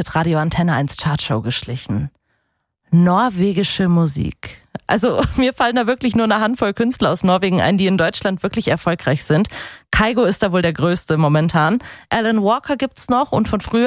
Hitradio Antenne 1 Chartshow geschlichen. Norwegische Musik. Also mir fallen da wirklich nur eine Handvoll Künstler aus Norwegen ein, die in Deutschland wirklich erfolgreich sind. Kygo ist da wohl der größte momentan. Alan Walker gibt's noch und von früher